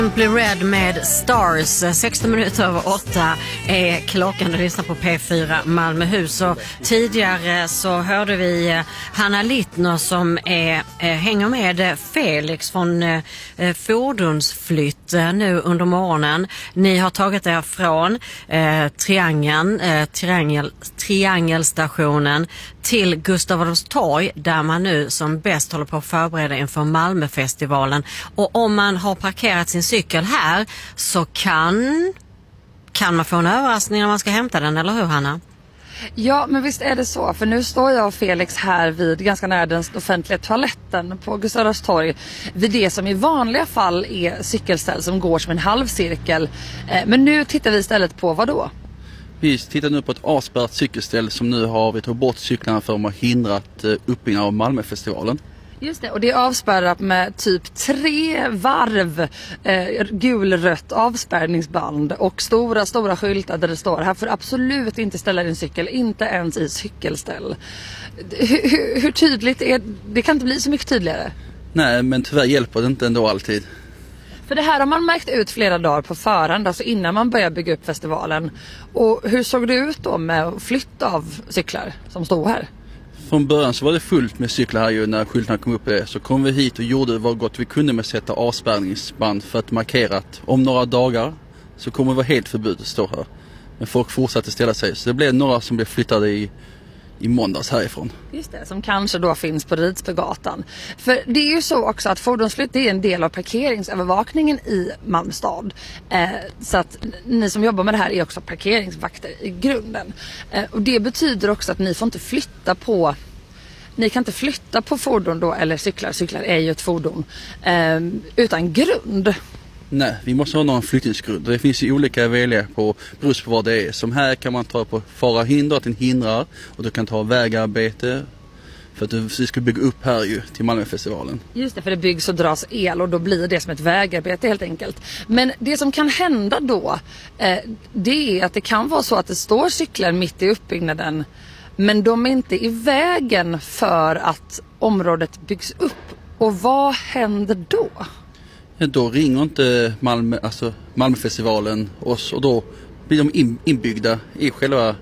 Simply Red med Stars. 16 minuter över 8 är klockan. Du lyssnar på P4 Malmöhus. Och tidigare så hörde vi Hanna Littner som hänger med Felix från fordonsflytt nu under morgonen. Ni har tagit er från Triangelstationen till Gustav Adolfs torg där man nu som bäst håller på att förbereda inför Malmöfestivalen. Och om man har parkerat sin cykel här så kan man få en överraskning när man ska hämta den, eller hur Hanna? Ja, men visst är det så. För nu står jag och Felix här vid ganska nära den offentliga toaletten på Gustav Adolfs torg. Vid det som i vanliga fall är cykelställ som går som en halvcirkel. Men nu tittar vi istället på vad då? Vi tittar nu på ett avspärrat cykelställ som nu har vi tagit bort cyklarna för att ha hindrat uppbyggnaden av Malmöfestivalen. Just det, och det är avspärrat med typ 3 varv gulrött avspärrningsband och stora skyltar där det står: här får absolut inte ställa din cykel, inte ens i cykelställ. Hur tydligt är det? Kan inte bli så mycket tydligare. Nej, men tyvärr hjälper det inte ändå alltid. För det här har man märkt ut flera dagar på förhand, alltså innan man börjar bygga upp festivalen. Och hur såg det ut då med att flytta av cyklar som stod här? Från början så var det fullt med cyklar här ju när skyltarna kom upp det. Så kom vi hit och gjorde vad gott vi kunde med att sätta avspärrningsband för att markera att om några dagar så kommer det vara helt förbud att stå här. Men folk fortsatte ställa sig, så det blev några som blev flyttade i måndags härifrån. Just det, som kanske då finns på Ridsbygatan. För det är ju så också att fordonsflytt är en del av parkeringsövervakningen i Malmö stad. Så att ni som jobbar med det här är också parkeringsvakter i grunden. Och det betyder också att ni får inte flytta på... Ni kan inte flytta på fordon då, eller cyklar. Cyklar är ju ett fordon. Utan grund. Nej, vi måste ha någon flyttningsgrund. Det finns ju olika välja på beroende på vad det är. Som här kan man ta på fara hinder, att den hindrar. Och du kan ta vägarbete för att vi ska bygga upp här ju till Malmöfestivalen. Just det, för det byggs och dras el och då blir det som ett vägarbete helt enkelt. Men det som kan hända då, det är att det kan vara så att det står cyklar mitt i uppbyggnaden. Men de är inte i vägen för att området byggs upp. Och vad händer då? Då ringer inte Malmöfestivalen oss och då blir de inbyggda i själva